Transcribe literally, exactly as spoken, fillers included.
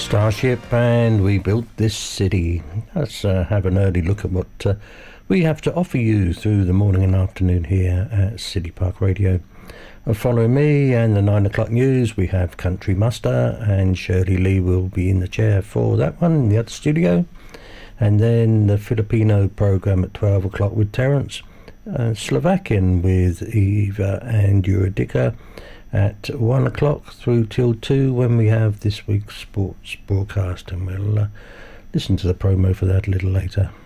Starship, and we built this city. Let's uh, have an early look at what uh, we have to offer you through the morning and afternoon here at City Park Radio. Uh, following me and the nine o'clock news, we have Country Muster, and Shirley Lee will be in the chair for that one in the other studio. And then the Filipino program at twelve o'clock with Terence, uh, Slovakian with Eva and Eurydica at one o'clock through till two, when we have this week's sports broadcast, and we'll uh, listen to the promo for that a little later.